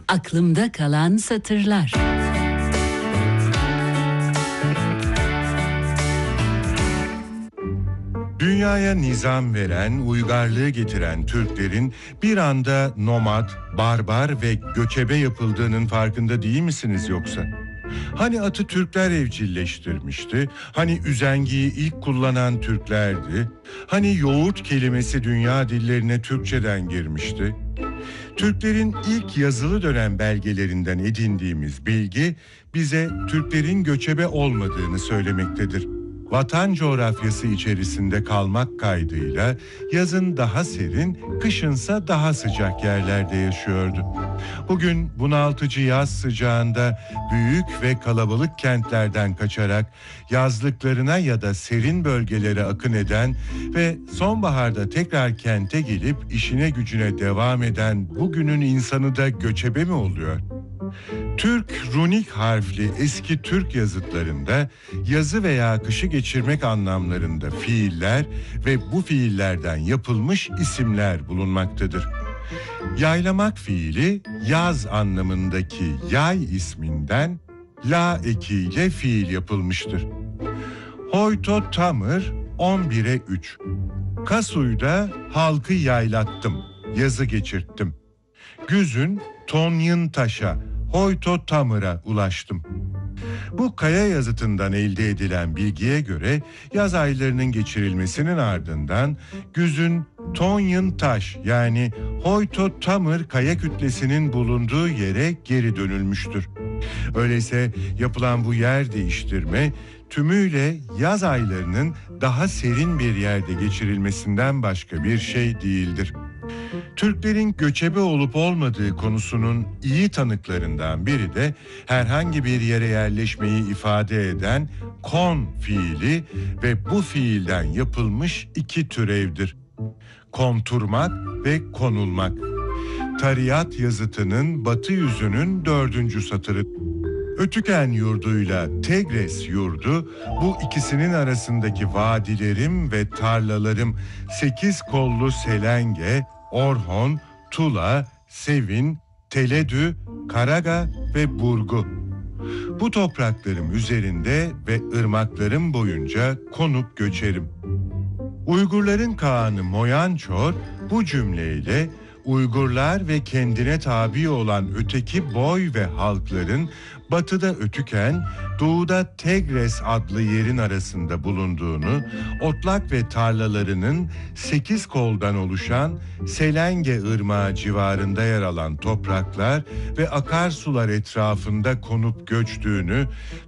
Aklımda kalan satırlar. Dünyaya nizam veren, uygarlığı getiren Türklerin bir anda nomad, barbar ve göçebe yapıldığının farkında değil misiniz yoksa? Hani atı Türkler evcilleştirmişti, hani üzengiyi ilk kullanan Türklerdi, hani yoğurt kelimesi dünya dillerine Türkçeden girmişti. Türklerin ilk yazılı dönem belgelerinden edindiğimiz bilgi bize Türklerin göçebe olmadığını söylemektedir. Vatan coğrafyası içerisinde kalmak kaydıyla yazın daha serin, kışınsa daha sıcak yerlerde yaşıyordu. Bugün bunaltıcı yaz sıcağında büyük ve kalabalık kentlerden kaçarak yazlıklarına ya da serin bölgelere akın eden ve sonbaharda tekrar kente gelip işine gücüne devam eden bugünün insanı da göçebe mi oluyor? Türk runik harfli eski Türk yazıtlarında yazı veya kışı geçirmek anlamlarında fiiller ve bu fiillerden yapılmış isimler bulunmaktadır. Yaylamak fiili yaz anlamındaki yay isminden la ekiyle fiil yapılmıştır. Hoyto tamır 11'e 3. Kasuy'da halkı yaylattım, yazı geçirttim. Güzün Tonyın taşa, Hoyto tamıra ulaştım. Bu kaya yazıtından elde edilen bilgiye göre yaz aylarının geçirilmesinin ardından Güzün Tonyın taş yani Hoyto tamır kaya kütlesinin bulunduğu yere geri dönülmüştür. Öyleyse yapılan bu yer değiştirme tümüyle yaz aylarının daha serin bir yerde geçirilmesinden başka bir şey değildir. Türklerin göçebe olup olmadığı konusunun iyi tanıklarından biri de herhangi bir yere yerleşmeyi ifade eden kon fiili ve bu fiilden yapılmış iki türevdir. Konturmak ve konulmak. Tariyat yazıtının batı yüzünün 4. satırı. Ötüken yurduyla Tegres yurdu, bu ikisinin arasındaki vadilerim ve tarlalarım 8 kollu Selenge, Orhon, Tula, Sevin, Teledü, Karaga ve Burgu. Bu topraklarım üzerinde ve ırmaklarım boyunca konup göçerim. Uygurların Kağan'ı Moyançor bu cümleyle Uygurlar ve kendine tabi olan öteki boy ve halkların batıda Ötüken, doğuda Tegres adlı yerin arasında bulunduğunu, otlak ve tarlalarının 8 koldan oluşan Selenge Irmağı civarında yer alan topraklar ve akarsular etrafında konup göçtüğünü,